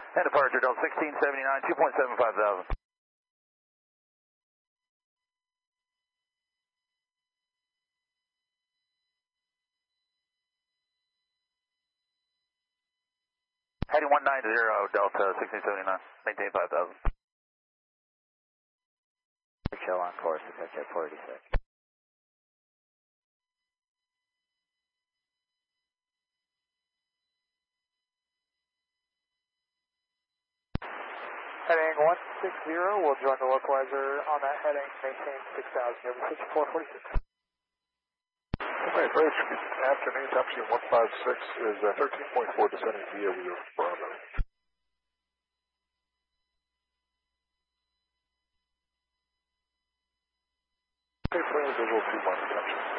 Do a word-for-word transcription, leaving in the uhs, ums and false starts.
And departure, Delta sixteen seventy-nine, two point seven five thousand. Heading one nine zero, Delta sixteen seventy-nine, maintain five thousand. Show on course, attach at four eighty-six. Heading one six zero, we'll join the localizer on that heading, maintain six thousand, over sixty-four forty-six. Okay, Bridge, afternoon, temperature one five six is uh, thirteen point four descending via, we are Bravo.